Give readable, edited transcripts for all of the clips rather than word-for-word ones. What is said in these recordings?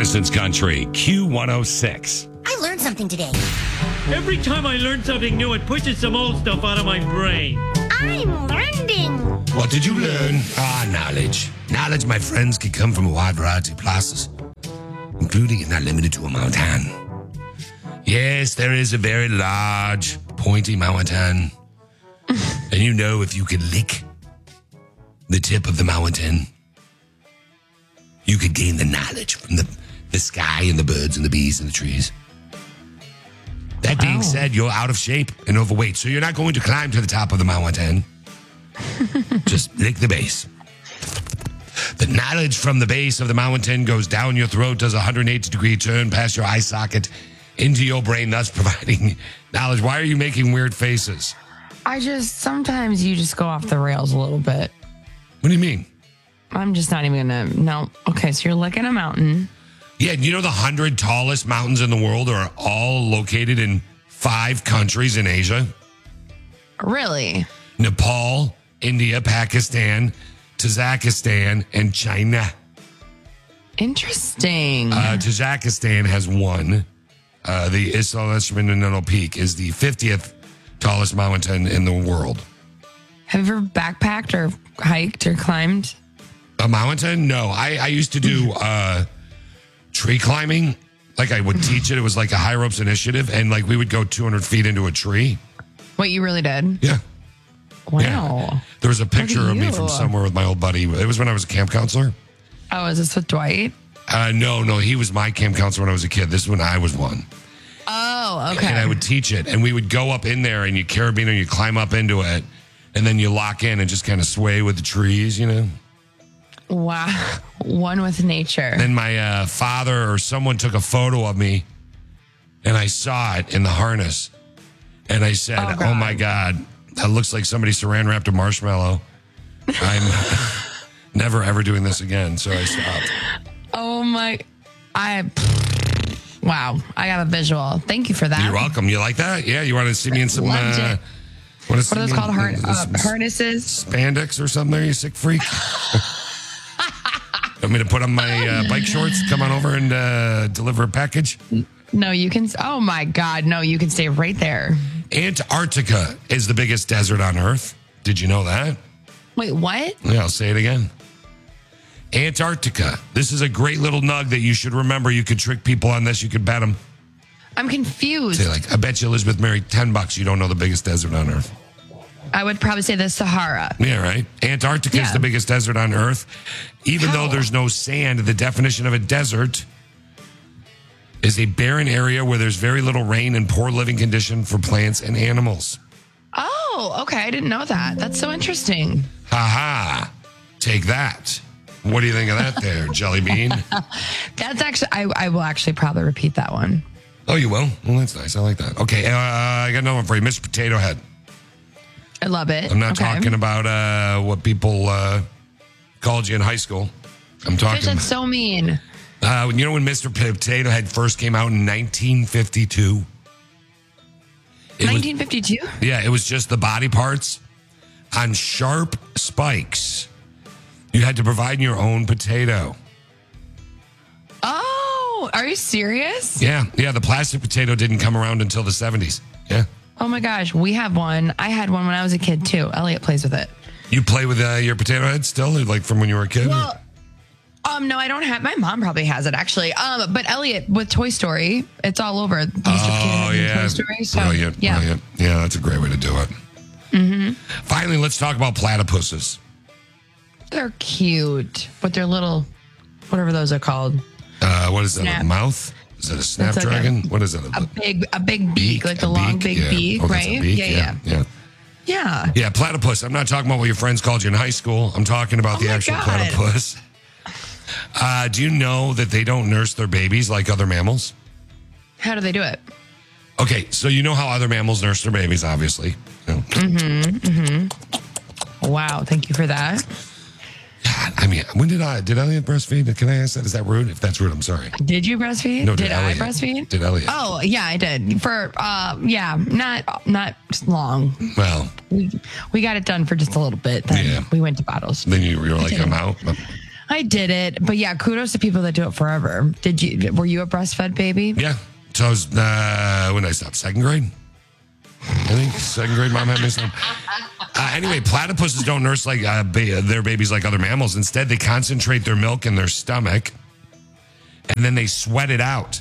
Madison's Country, Q106. I learned something today. Every time I learn something new, it pushes some old stuff out of my brain. I'm learning. What did you learn? Knowledge. Knowledge, my friends, can come from a wide variety of places, including and not limited to a mountain. Yes, there is a very large, pointy mountain. And you know if you could lick the tip of the mountain, you could gain the knowledge from the sky and the birds and the bees and the trees. That being said, you're out of shape and overweight, so you're not going to climb to the top of the mountain. Just lick the base. The knowledge from the base of the mountain goes down your throat, does a 180-degree turn past your eye socket into your brain, thus providing knowledge. Why are you making weird faces? Sometimes you just go off the rails a little bit. What do you mean? I'm just not even going to, no. Okay, so you're licking a mountain. Yeah, you know the 100 tallest mountains in the world are all located in 5 countries in Asia? Really? Nepal, India, Pakistan, Tajikistan, and China. Interesting. Tajikistan has one. The Islamishmanino Peak is the 50th tallest mountain in the world. Have you ever backpacked or hiked or climbed? A mountain? No. I used to do tree climbing. Like I would teach it. It was like a high ropes initiative. And like we would go 200 feet into a tree. What, you really did? Yeah. Wow. Yeah. There was a picture of me from somewhere with my old buddy. It was when I was a camp counselor. Oh, is this with Dwight? No. He was my camp counselor when I was a kid. This is when I was one. Oh, okay. And I would teach it. And we would go up in there and you carabiner, you climb up into it. And then you lock in and just kind of sway with the trees, you know? Wow. One with nature. Then my father or someone took a photo of me and I saw it in the harness. And I said, oh my God, that looks like somebody saran wrapped a marshmallow. I'm never ever doing this again. So I stopped. Oh my, wow. I got a visual. Thank you for that. You're welcome. You like that? Yeah. You want to see me in some, what are those called? Harnesses? Spandex or something there, you sick freak? Want me to put on my bike shorts, come on over and deliver a package? No, you can. Oh my God. No, you can stay right there. Antarctica is the biggest desert on Earth. Did you know that? Wait, what? Yeah, I'll say it again. Antarctica. This is a great little nug that you should remember. You could trick people on this. You could bet them. I'm confused. Say like, I bet you Elizabeth married $10. You don't know the biggest desert on Earth. I would probably say the Sahara. Yeah, right. Antarctica is the biggest desert on Earth. Even though there's no sand, the definition of a desert is a barren area where there's very little rain and poor living condition for plants and animals. Oh, okay. I didn't know that. That's so interesting. Ha ha. Take that. What do you think of that there, Jelly Bean? That's actually, I will actually probably repeat that one. Oh, you will? Well, that's nice. I like that. Okay, I got another one for you. Mr. Potato Head. I love it. I'm not talking about what people called you in high school. I'm talking. That's so mean. You know when Mr. Potato Head first came out in 1952? 1952? Yeah, it was just the body parts on sharp spikes. You had to provide your own potato. Oh, are you serious? Yeah. The plastic potato didn't come around until the 70s. Yeah. Oh my gosh, we have one. I had one when I was a kid too. Elliot plays with it. You play with your potato head still, like from when you were a kid? Well, no, I don't have. My mom probably has it actually. But Elliot with Toy Story, it's all over. Mr. Oh yeah, Toy Story. So, brilliant. Yeah, that's a great way to do it. Mm-hmm. Finally, let's talk about platypuses. They're cute, but they're little, whatever those are called. What is that? A mouth? Is it a snapdragon? Like what is it? A big beak, like the long big beak, right? Beak? Yeah. Yeah, platypus. I'm not talking about what your friends called you in high school. I'm talking about the actual platypus. Do you know that they don't nurse their babies like other mammals? How do they do it? Okay, so you know how other mammals nurse their babies, obviously. Wow, thank you for that. God, I mean, when did Elliot breastfeed? Can I ask that? Is that rude? If that's rude, I'm sorry. Did you breastfeed? No, did I breastfeed? Did Elliot? Oh, yeah, I did. For, not long. Well. We got it done for just a little bit. Then we went to bottles. Then you were like, I'm out. I did it, but yeah, kudos to people that do it forever. Were you a breastfed baby? Yeah. So I was, when did I stop? Second grade? I think second grade, mom had me some. Anyway, platypuses don't nurse like their babies like other mammals. Instead, they concentrate their milk in their stomach, and then they sweat it out.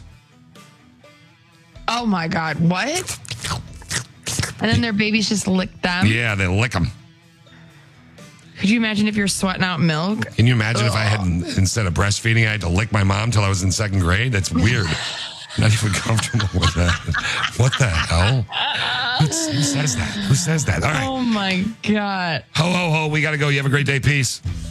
Oh my God, what? And then their babies just lick them? Yeah, they lick them. Could you imagine if you're sweating out milk? Can you imagine if I had, instead of breastfeeding, I had to lick my mom till I was in second grade? That's weird. Not even comfortable with that. What the hell? Who says that? Who says that? All right. Oh my God. Ho, ho, ho. We got to go. You have a great day. Peace.